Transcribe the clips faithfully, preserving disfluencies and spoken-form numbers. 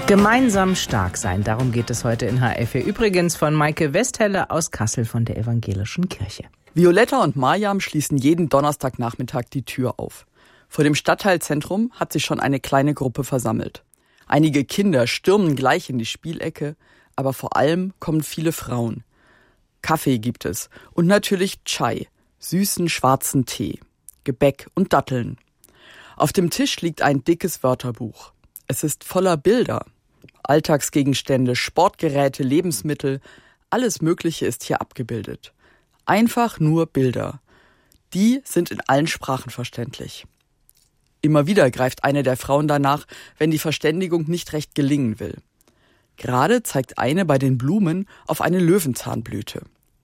Gemeinsam stark sein, darum geht es heute in H F vier. Übrigens von Maike Westheller aus Kassel von der Evangelischen Kirche. Violetta und Mariam schließen jeden Donnerstagnachmittag die Tür auf. Vor dem Stadtteilzentrum hat sich schon eine kleine Gruppe versammelt. Einige Kinder stürmen gleich in die Spielecke, aber vor allem kommen viele Frauen. Kaffee gibt es und natürlich Chai, süßen schwarzen Tee, Gebäck und Datteln. Auf dem Tisch liegt ein dickes Wörterbuch. Es ist voller Bilder. Alltagsgegenstände, Sportgeräte, Lebensmittel, alles Mögliche ist hier abgebildet. Einfach nur Bilder. Die sind in allen Sprachen verständlich. Immer wieder greift eine der Frauen danach, wenn die Verständigung nicht recht gelingen will. Gerade zeigt eine bei den Blumen auf eine Löwenzahnblüte.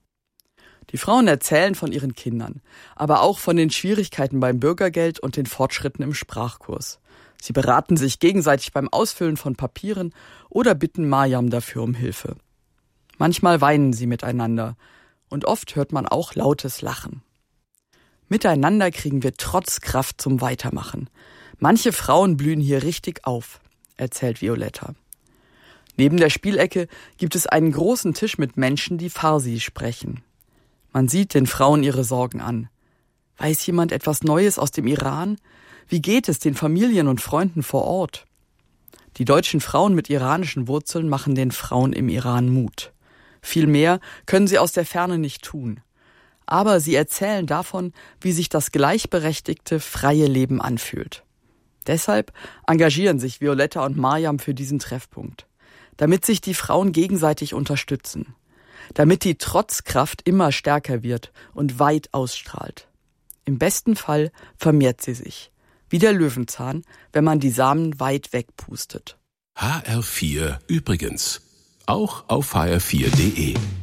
Die Frauen erzählen von ihren Kindern, aber auch von den Schwierigkeiten beim Bürgergeld und den Fortschritten im Sprachkurs. Sie beraten sich gegenseitig beim Ausfüllen von Papieren oder bitten Mariam dafür um Hilfe. Manchmal weinen sie miteinander und oft hört man auch lautes Lachen. Miteinander kriegen wir trotz Kraft zum Weitermachen. Manche Frauen blühen hier richtig auf, erzählt Violetta. Neben der Spielecke gibt es einen großen Tisch mit Menschen, die Farsi sprechen. Man sieht den Frauen ihre Sorgen an. Weiß jemand etwas Neues aus dem Iran? Wie geht es den Familien und Freunden vor Ort? Die deutschen Frauen mit iranischen Wurzeln machen den Frauen im Iran Mut. Viel mehr können sie aus der Ferne nicht tun. Aber sie erzählen davon, wie sich das gleichberechtigte, freie Leben anfühlt. Deshalb engagieren sich Violetta und Mariam für diesen Treffpunkt. Damit sich die Frauen gegenseitig unterstützen. Damit die Trotzkraft immer stärker wird und weit ausstrahlt. Im besten Fall vermehrt sie sich. Wie der Löwenzahn, wenn man die Samen weit wegpustet. H R vier übrigens. Auch auf h r vier punkt de.